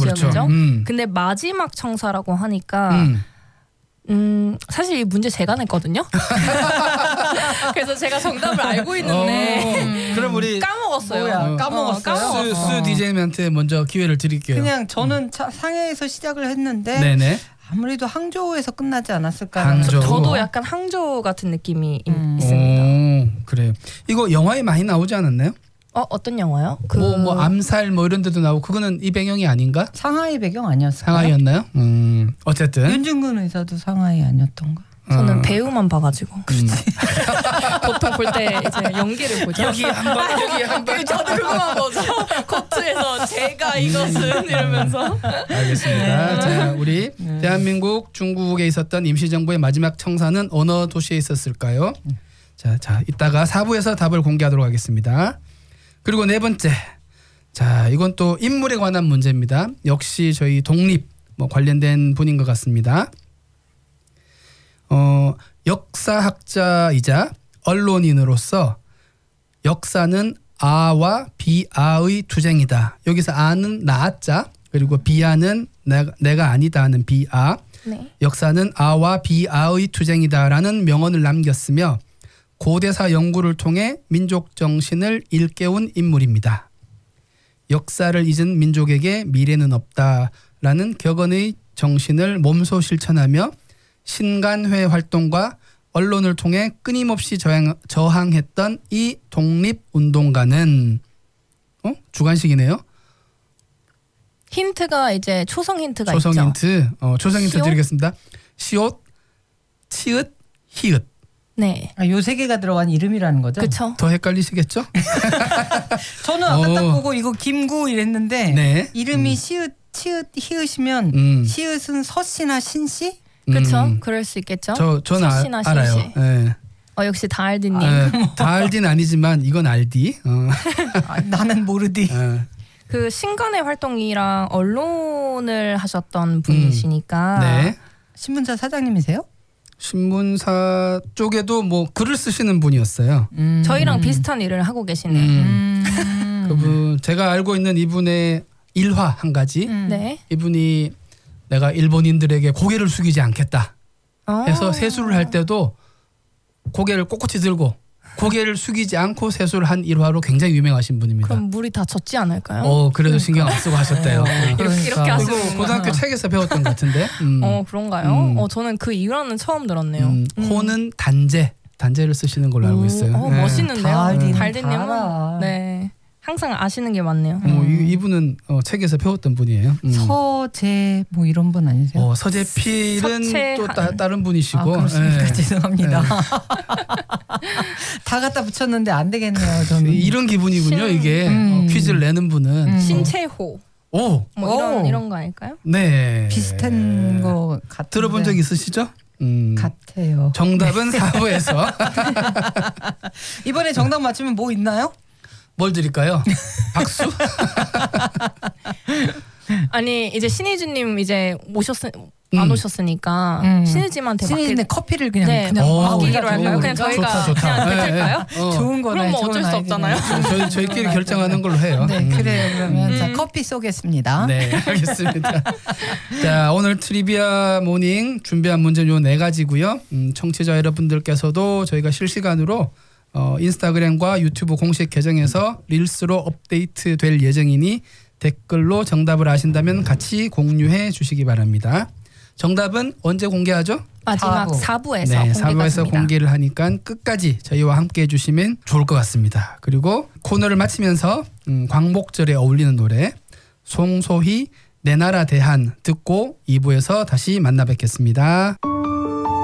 지역이죠. 그렇죠. 근데 마지막 청사라고 하니까 사실 이 문제 제가 냈거든요. 그래서 제가 정답을 알고 있는데 그럼 우리 까먹었어요. 까먹었어요. 수 DJ님한테 먼저 기회를 드릴게요. 그냥 저는 상해에서 시작을 했는데 네네. 아무래도 항저우에서 끝나지 않았을까. 항저우. 저도 약간 항저우 같은 느낌이 있습니다. 그래요. 이거 영화에 많이 나오지 않았나요? 어떤 영화요? 뭐 암살 뭐 이런 데도 나오고 그거는 이 배경이 아닌가? 상하이 배경 아니었어요? 상하이였나요? 어쨌든 윤중근 의사도 상하이 아니었던가? 저는 배우만 봐가지고 보통 볼 때 이제 연기를 보죠. 여기 한번 저도 그거만 보죠. 코트에서 제가 이것은 이러면서. 알겠습니다. 자, 우리 대한민국 중국에 있었던 임시정부의 마지막 청사는 어느 도시에 있었을까요? 자, 이따가 4부에서 답을 공개하도록 하겠습니다. 그리고 네 번째, 자 이건 또 인물에 관한 문제입니다. 역시 저희 독립 관련된 분인 것 같습니다. 역사학자이자 언론인으로서 역사는 아와 비아의 투쟁이다. 여기서 아는 나자 그리고 비아는 내가 아니다 하는 비아. 네. 역사는 아와 비아의 투쟁이다라는 명언을 남겼으며 고대사 연구를 통해 민족 정신을 일깨운 인물입니다. 역사를 잊은 민족에게 미래는 없다라는 격언의 정신을 몸소 실천하며 신간회 활동과 언론을 통해 끊임없이 저항했던 이 독립운동가는 주관식이네요. 힌트가 이제 초성 힌트가 초성 있죠. 힌트. 초성 힌트 시옷? 드리겠습니다. 시옷, 치읓, 히읗. 네. 요 세 개가 들어간 이름이라는 거죠? 그렇죠. 더 헷갈리시겠죠? 저는 아까 딱 보고 이거 김구 이랬는데 네. 이름이 시읒, 치읓, 히읗이면 시읒은 서씨나 신씨? 그렇죠. 그럴 수 있겠죠. 저는 서씨나 알아요. 신씨. 네. 역시 다알디님. 다알디는 아니지만 이건 알디. 나는 모르디. 그 신간의 활동이랑 언론을 하셨던 분이시니까. 네. 신문사 사장님이세요? 신문사 쪽에도 뭐 글을 쓰시는 분이었어요. 저희랑 비슷한 일을 하고 계시네요. 그분 제가 알고 있는 이분의 일화 한 가지. 네. 이분이 내가 일본인들에게 고개를 숙이지 않겠다 해서 세수를 할 때도 고개를 꼿꼿이 들고 고개를 숙이지 않고 세수를 한 일화로 굉장히 유명하신 분입니다. 그럼 물이 다 젖지 않을까요? 그래도 신경 안 쓰고 하셨대요. 이렇게 하시는 고등학교 책에서 배웠던 것 같은데. 그런가요? 저는 그 이유는 처음 들었네요. 호는 단제를 쓰시는 걸로 알고 있어요. 네. 멋있는데요. 달디님은 달아. 네. 항상 아시는 게 많네요. 이분은 책에서 배웠던 분이에요. 서재 뭐 이런 분 아니세요? 서재필은 또 다른 분이시고. 그렇습니까? 네. 죄송합니다. 다 갖다 붙였는데 안 되겠네요. 저는. 이런 기분이군요. 이게 퀴즈를 내는 분은. 신채호. 이런 거 아닐까요? 네. 비슷한 거 같은데. 들어본 적 있으시죠? 같아요. 정답은 4부에서. 이번에 정답 맞추면 뭐 있나요? 뭘 드릴까요? 박수? 아니 이제 신희주님 이제 안 오셨으니까 신희주님한테 신희주님 커피를 그냥 맡기기로 할까요? 그냥 저희가 좋다. 그냥 뱉을까요? 좋은 거네. 그럼 뭐 어쩔 수 없잖아요. 저희끼리 결정하는 걸로 해요. 네, 그래요. 그러면 자, 커피 쏘겠습니다. 네, 알겠습니다. 자, 오늘 트리비아 모닝 준비한 문제는 요 4가지고요. 청취자 여러분들께서도 저희가 실시간으로 인스타그램과 유튜브 공식 계정에서 릴스로 업데이트 될 예정이니 댓글로 정답을 아신다면 같이 공유해 주시기 바랍니다. 정답은 언제 공개하죠? 마지막 4부에서 네, 공개가 4부에서 됩니다. 공개를 하니까 끝까지 저희와 함께 해주시면 좋을 것 같습니다. 그리고 코너를 마치면서 광복절에 어울리는 노래 송소희 내 나라 대한 듣고 2부에서 다시 만나 뵙겠습니다.